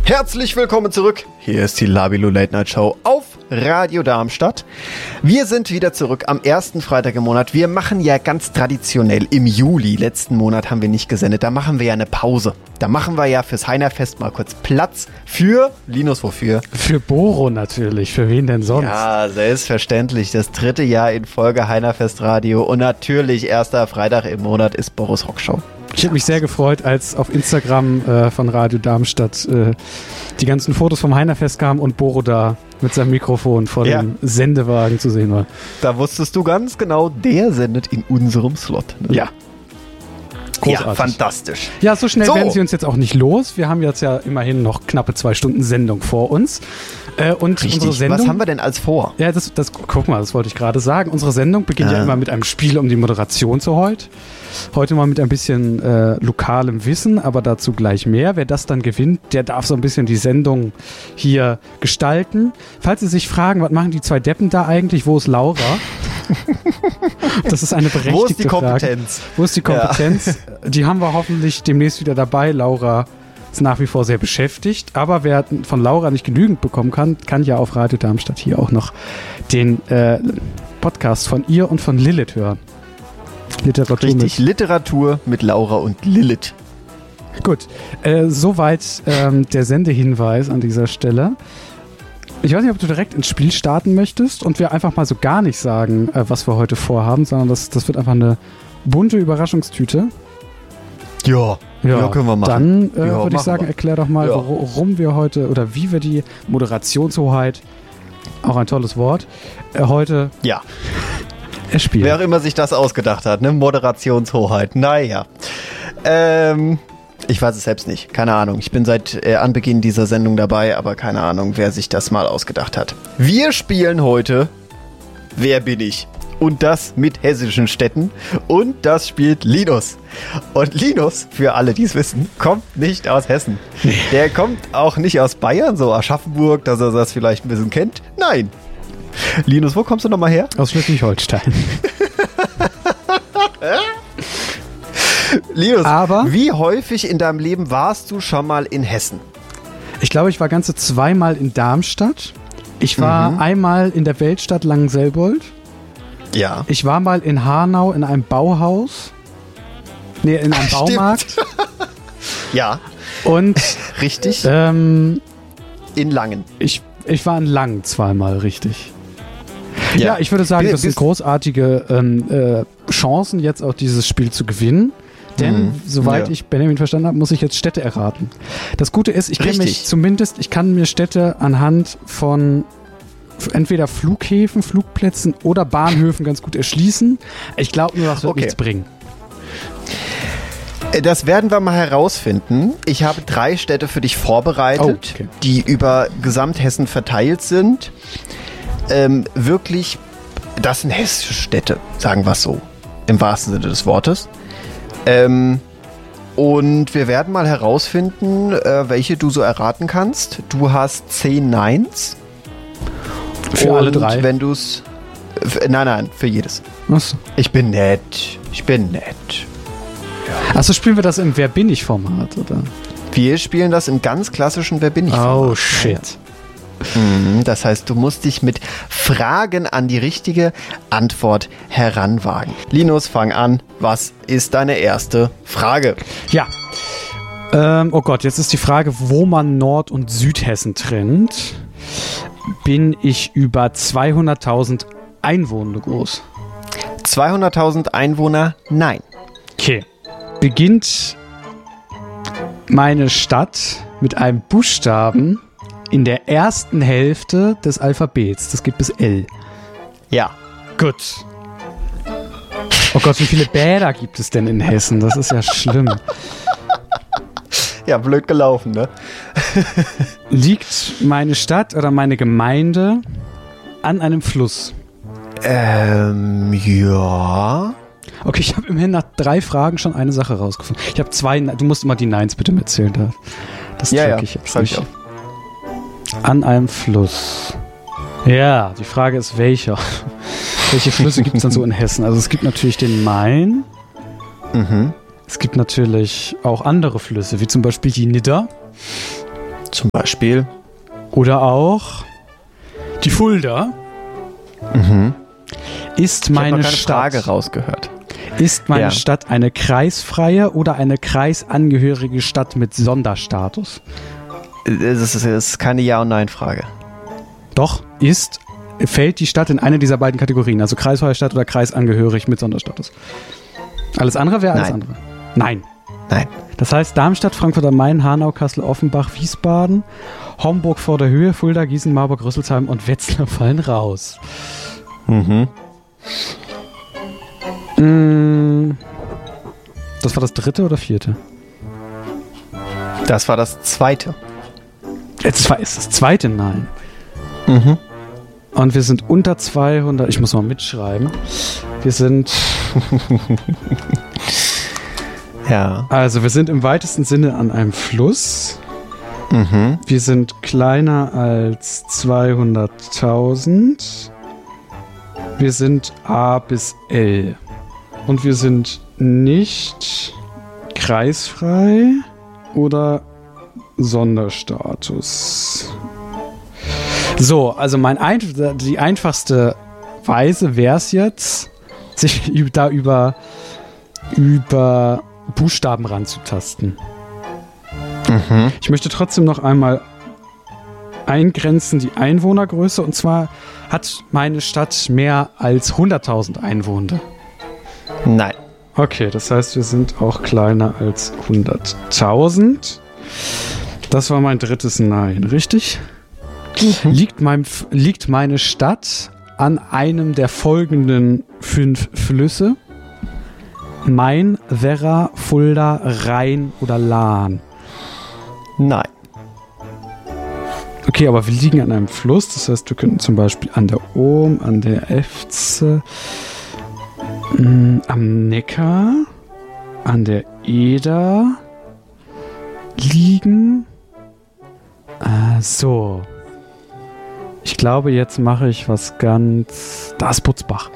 Herzlich willkommen zurück. Hier ist die Labilo Late Night Show auf Radio Darmstadt. Wir sind wieder zurück am ersten Freitag im Monat. Wir machen ja ganz traditionell im Juli, letzten Monat haben wir nicht gesendet, da machen wir ja eine Pause. Da machen wir ja fürs Heinerfest mal kurz Platz für, Linus, wofür? Für Boro natürlich, für wen denn sonst? Ja, selbstverständlich, das 3. Jahr in Folge Heinerfest Radio und natürlich erster Freitag im Monat ist Boros Rockshow. Ich hätte mich sehr gefreut, als auf Instagram von Radio Darmstadt die ganzen Fotos vom Heinerfest kamen und Boro da mit seinem Mikrofon vor dem Sendewagen zu sehen war. Da wusstest du ganz genau, der sendet in unserem Slot. Ne? Ja. Großartig. Ja, fantastisch. Ja, so schnell werden sie uns jetzt auch nicht los. Wir haben jetzt ja immerhin noch knappe 2 Stunden Sendung vor uns. Und richtig. Unsere Sendung, was haben wir denn als vor? Ja, guck mal, das wollte ich gerade sagen. Unsere Sendung beginnt ja immer mit einem Spiel um die Moderation zu heute. Heute mal mit ein bisschen lokalem Wissen, aber dazu gleich mehr. Wer das dann gewinnt, der darf so ein bisschen die Sendung hier gestalten. Falls Sie sich fragen, was machen die 2 Deppen da eigentlich? Wo ist Laura? Das ist eine berechtigte Frage. Wo ist die Kompetenz? Wo ist die Kompetenz? Ja. Die haben wir hoffentlich demnächst wieder dabei. Laura ist nach wie vor sehr beschäftigt, aber wer von Laura nicht genügend bekommen kann ja auf Radio Darmstadt hier auch noch den Podcast von ihr und von Lilith hören. Literatur mit Laura und Lilith. Gut, soweit der Sendehinweis an dieser Stelle. Ich weiß nicht, ob du direkt ins Spiel starten möchtest und wir einfach mal so gar nicht sagen, was wir heute vorhaben, sondern das wird einfach eine bunte Überraschungstüte. Ja, können wir machen. Dann würde ich sagen, erklär doch mal, warum wir heute oder wie wir die Moderationshoheit, auch ein tolles Wort, heute erspielen. Wer auch immer sich das ausgedacht hat, ne? Moderationshoheit. Naja. Ich weiß es selbst nicht. Keine Ahnung. Ich bin seit Anbeginn dieser Sendung dabei, aber keine Ahnung, wer sich das mal ausgedacht hat. Wir spielen heute Wer bin ich? Und das mit hessischen Städten. Und das spielt Linus. Und Linus, für alle, die es wissen, kommt nicht aus Hessen. Der kommt auch nicht aus Bayern, so Aschaffenburg, dass er das vielleicht ein bisschen kennt. Nein. Linus, wo kommst du nochmal her? Aus Schleswig-Holstein. Linus, wie häufig in deinem Leben warst du schon mal in Hessen? Ich glaube, ich war ganze 2-mal in Darmstadt. Ich war einmal in der Weltstadt Langenselbold. Ja. Ich war mal in Hanau in einem Bauhaus. Nee, in einem Baumarkt. Ja. Und richtig. In Langen. Ich war in Langen 2-mal, richtig. Ja, ich würde sagen, das sind großartige Chancen, jetzt auch dieses Spiel zu gewinnen. Denn, soweit ich Benjamin verstanden habe, muss ich jetzt Städte erraten. Das Gute ist, ich kann mir Städte anhand von entweder Flughäfen, Flugplätzen oder Bahnhöfen ganz gut erschließen. Ich glaube nur, das wird nichts bringen. Das werden wir mal herausfinden. Ich habe 3 Städte für dich vorbereitet, die über Gesamthessen verteilt sind. Wirklich, das sind hessische Städte, sagen wir es so, im wahrsten Sinne des Wortes. Und wir werden mal herausfinden, welche du so erraten kannst. Du hast 10 Neins. Für alle 3? Wenn du es... Nein, für jedes. Was? Ich bin nett. Achso, spielen wir das im Wer bin ich Format, oder? Wir spielen das im ganz klassischen Wer bin ich Format. Oh, shit. Das heißt, du musst dich mit Fragen an die richtige Antwort heranwagen. Linus, fang an. Was ist deine erste Frage? Ja. Oh Gott, jetzt ist die Frage, wo man Nord- und Südhessen trennt. Bin ich über 200.000 Einwohner groß? 200.000 Einwohner? Nein. Okay. Beginnt meine Stadt mit einem Buchstaben in der ersten Hälfte des Alphabets. Das geht bis L. Ja. Gut. Oh Gott, wie viele Bäder gibt es denn in Hessen? Das ist ja schlimm. Ja, blöd gelaufen, ne? Liegt meine Stadt oder meine Gemeinde an einem Fluss? Ja. Okay, ich habe immerhin nach 3 Fragen schon eine Sache rausgefunden. Ich habe 2, du musst immer die Neins bitte mitzählen. Das check ich jetzt nicht. An einem Fluss. Ja, die Frage ist, welcher? Welche Flüsse gibt es dann so in Hessen? Also es gibt natürlich den Main. Es gibt natürlich auch andere Flüsse, wie zum Beispiel die Nidder. Zum Beispiel. Oder auch die Fulda. Ist meine Stadt. Frage rausgehört. Ist meine Stadt eine kreisfreie oder eine kreisangehörige Stadt mit Sonderstatus? Das ist keine Ja- und Nein-Frage. Doch, fällt die Stadt in eine dieser beiden Kategorien, also kreisfreie Stadt oder kreisangehörig mit Sonderstatus? Alles andere wäre alles andere. Nein. Das heißt Darmstadt, Frankfurt am Main, Hanau, Kassel, Offenbach, Wiesbaden, Homburg vor der Höhe, Fulda, Gießen, Marburg, Rüsselsheim und Wetzlar fallen raus. Das war das dritte oder vierte? Das war das zweite. Ist das zweite? Nein. Und wir sind unter 200. Ich muss mal mitschreiben. Wir sind... Ja. Also wir sind im weitesten Sinne an einem Fluss. Wir sind kleiner als 200.000. Wir sind A bis L. Und wir sind nicht kreisfrei oder Sonderstatus. So, also die einfachste Weise wäre es jetzt, sich da über Buchstaben ranzutasten. Ich möchte trotzdem noch einmal eingrenzen die Einwohnergröße. Und zwar hat meine Stadt mehr als 100.000 Einwohner. Nein. Okay, das heißt, wir sind auch kleiner als 100.000. Das war mein drittes Nein, richtig? Liegt meine Stadt an einem der folgenden 5 Flüsse? Main, Werra, Fulda, Rhein oder Lahn? Nein. Okay, aber wir liegen an einem Fluss. Das heißt, wir könnten zum Beispiel an der Ohm, an der Efze, am Neckar, an der Eder liegen. So. Ich glaube, jetzt mache ich was ganz... Da ist Butzbach.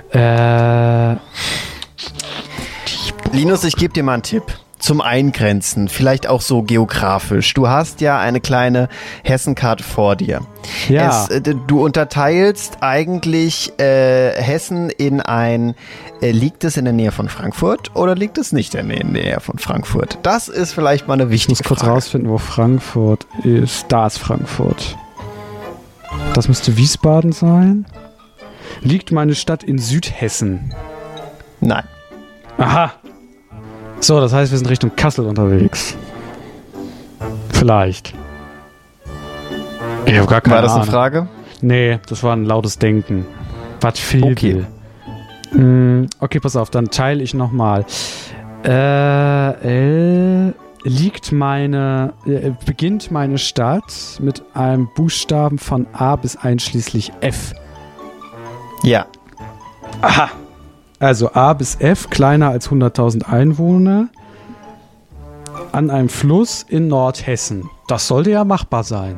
Linus, ich gebe dir mal einen Tipp. Zum Eingrenzen, vielleicht auch so geografisch. Du hast ja eine kleine Hessenkarte vor dir. Ja. Du unterteilst eigentlich Hessen in ein, liegt es in der Nähe von Frankfurt oder liegt es nicht in der Nähe von Frankfurt? Das ist vielleicht mal eine wichtige Frage. Ich muss kurz rausfinden, wo Frankfurt ist. Da ist Frankfurt. Das müsste Wiesbaden sein. Liegt meine Stadt in Südhessen? Nein. Aha. So, das heißt, wir sind Richtung Kassel unterwegs. Vielleicht. Ich habe gar keine Ahnung. War das eine Frage? Nee, das war ein lautes Denken. Was viel Okay. will. Okay, pass auf, dann teile ich nochmal. Beginnt meine Stadt mit einem Buchstaben von A bis einschließlich F? Ja. Aha. Also A bis F, kleiner als 100.000 Einwohner, an einem Fluss in Nordhessen. Das sollte ja machbar sein.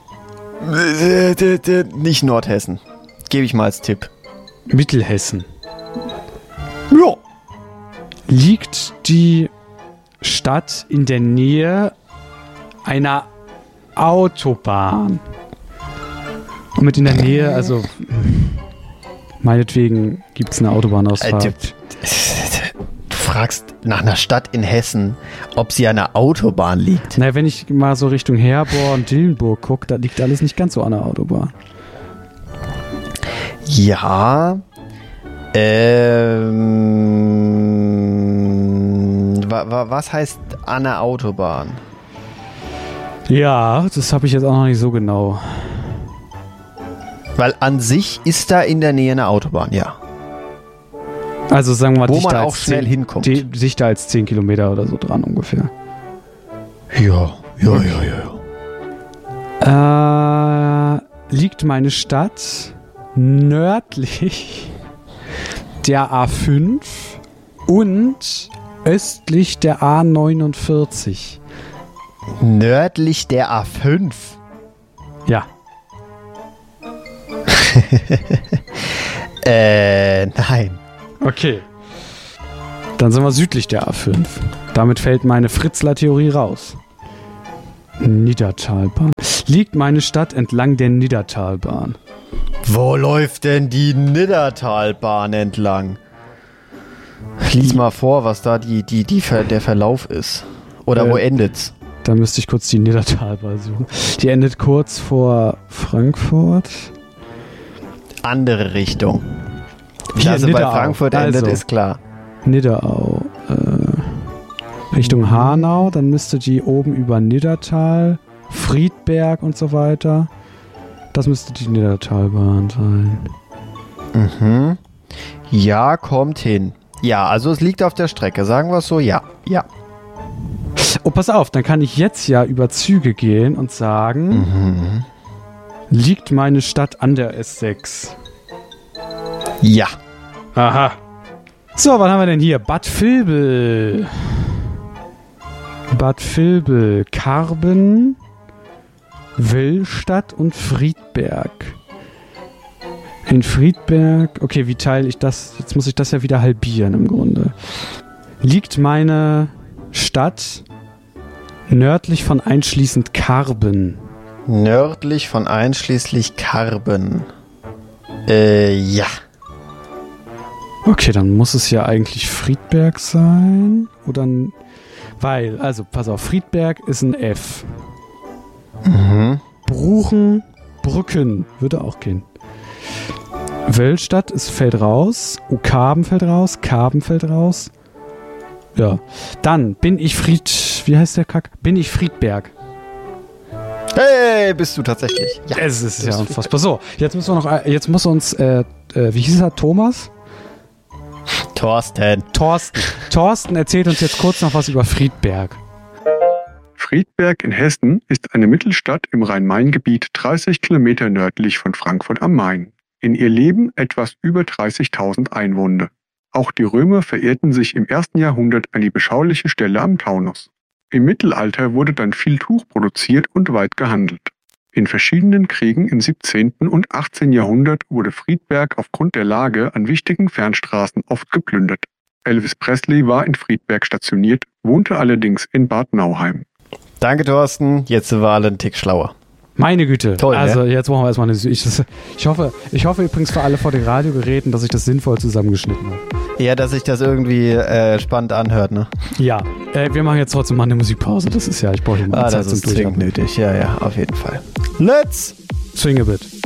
Nicht Nordhessen. Gebe ich mal als Tipp. Mittelhessen. Ja. Liegt die Stadt in der Nähe einer Autobahn? Und mit in der Nähe, also... Meinetwegen gibt es eine Autobahnausfahrt. Du fragst nach einer Stadt in Hessen, ob sie an einer Autobahn liegt. Na, wenn ich mal so Richtung Herborn und Dillenburg gucke, da liegt alles nicht ganz so an der Autobahn. Ja. Was heißt an der Autobahn? Ja, das habe ich jetzt auch noch nicht so genau. Weil an sich ist da in der Nähe eine Autobahn, ja. Also sagen wir mal, wo man auch schnell hinkommt. Dichter als 10 Kilometer oder so dran ungefähr. Ja. Liegt meine Stadt nördlich der A5 und östlich der A49? Nördlich der A5? Ja. Nein. Okay. Dann sind wir südlich der A5. Damit fällt meine Fritzler-Theorie raus. Niddertalbahn. Liegt meine Stadt entlang der Niddertalbahn? Wo läuft denn die Niddertalbahn entlang? Lies mal vor, was da der Verlauf ist. Oder wo endet's? Da müsste ich kurz die Niddertalbahn suchen. Die endet kurz vor Frankfurt. Andere Richtung. Hier, also bei Frankfurt endet, ist klar. Nidderau. Richtung Hanau, dann müsste die oben über Niddertal, Friedberg und so weiter. Das müsste die Niddertalbahn sein. Mhm. Ja, kommt hin. Ja, also es liegt auf der Strecke. Sagen wir es so, ja. Ja. Oh, pass auf, dann kann ich jetzt ja über Züge gehen und sagen, liegt meine Stadt an der S6? Ja. Aha. So, was haben wir denn hier? Bad Vilbel. Bad Vilbel, Karben, Willstadt und Friedberg. In Friedberg, okay, wie teile ich das? Jetzt muss ich das ja wieder halbieren im Grunde. Liegt meine Stadt nördlich von einschließend Karben? Nördlich von einschließlich Karben. Ja. Okay, dann muss es ja eigentlich Friedberg sein. Oder weil, also pass auf, Friedberg ist ein F. Bruchen, Brücken würde auch gehen. Wöllstadt fällt raus. Karben fällt raus. Karben fällt raus. Ja. Dann bin ich wie heißt der Kack? Bin ich Friedberg. Hey, bist du tatsächlich? Ja, es ist ja unfassbar. So, jetzt muss uns, wie hieß er, Thomas? Thorsten erzählt uns jetzt kurz noch was über Friedberg. Friedberg in Hessen ist eine Mittelstadt im Rhein-Main-Gebiet 30 Kilometer nördlich von Frankfurt am Main. In ihr leben etwas über 30.000 Einwohner. Auch die Römer verehrten sich im 1. Jahrhundert an die beschauliche Stelle am Taunus. Im Mittelalter wurde dann viel Tuch produziert und weit gehandelt. In verschiedenen Kriegen im 17. und 18. Jahrhundert wurde Friedberg aufgrund der Lage an wichtigen Fernstraßen oft geplündert. Elvis Presley war in Friedberg stationiert, wohnte allerdings in Bad Nauheim. Danke, Thorsten. Jetzt sind wir alle einen Tick schlauer. Meine Güte. Toll, also ne? Jetzt machen wir erstmal ich hoffe übrigens für alle vor den Radiogeräten, dass ich das sinnvoll zusammengeschnitten habe. Ja, dass sich das irgendwie spannend anhört, ne? Ja, wir machen jetzt trotzdem mal eine Musikpause. Das ist ja, ich brauche mal Zeit das zum ist zwingend nötig. Ja, auf jeden Fall. Let's swing a bit.